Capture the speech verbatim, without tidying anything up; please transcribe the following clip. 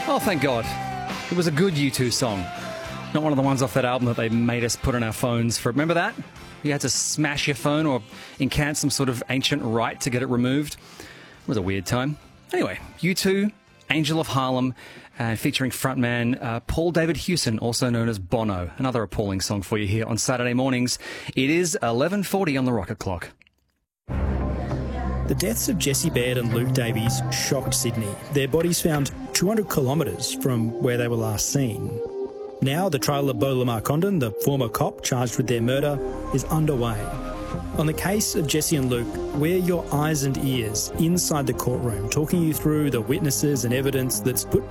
Oh, thank God. It was a good U two song. Not one of the ones off that album that they made us put on our phones for. Remember that? You had to smash your phone or incant some sort of ancient rite to get it removed. It was a weird time. Anyway, U two, Angel of Harlem, uh, featuring frontman uh, Paul David Hewson, also known as Bono. Another appalling song for you here on Saturday mornings. It is eleven forty on the Rocket Clock. The deaths of Jessie Baird and Luke Davies shocked Sydney. Their bodies found two hundred kilometres from where they were last seen. Now the trial of Beau Lamar Condon, the former cop charged with their murder, is underway. On the case of Jessie and Luke, we're your eyes and ears inside the courtroom, talking you through the witnesses and evidence that's put